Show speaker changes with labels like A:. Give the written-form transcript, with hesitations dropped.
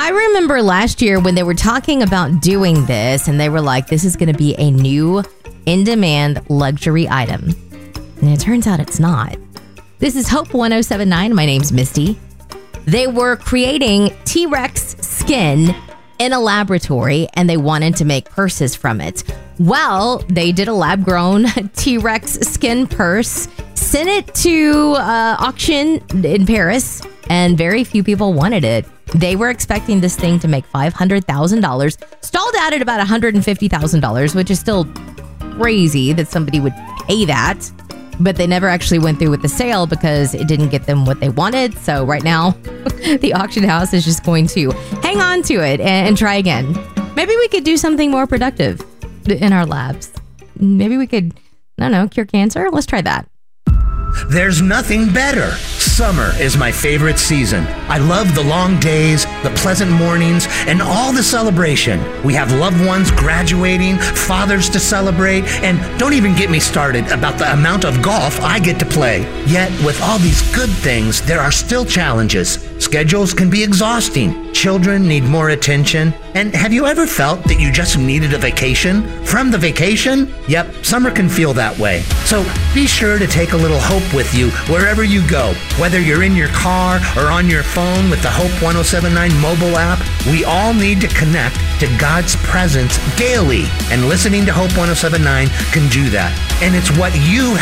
A: I remember last year when they were talking about doing this, and they were like, this is going to be a new in-demand luxury item. And it turns out it's not. This is Hope 1079. My name's Misty. They were creating T-Rex skin in a laboratory, and they wanted to make purses from it. Well, they did a lab-grown T-Rex skin purse, sent it to auction in Paris, and very few people wanted it. They were expecting this thing to make $500,000, stalled out at about $150,000, which is still crazy that somebody would pay that. But they never actually went through with the sale because it didn't get them what they wanted. So right now, the auction house is just going to hang on to it and try again. Maybe we could do something more productive in our labs. Maybe we could, I don't know, cure cancer. Let's try that.
B: There's nothing better. Summer is my favorite season. I love the long days, the pleasant mornings, and all the celebration. We have loved ones graduating, fathers to celebrate, and don't even get me started about the amount of golf I get to play. Yet, with all these good things, there are still challenges. Schedules can be exhausting. Children need more attention. And have you ever felt that you just needed a vacation? From the vacation? Yep, summer can feel that way. So be sure to take a little hope with you wherever you go. Whether you're in your car or on your phone with the Hope 1079 mobile app, we all need to connect to God's presence daily. And listening to Hope 1079 can do that. And it's what you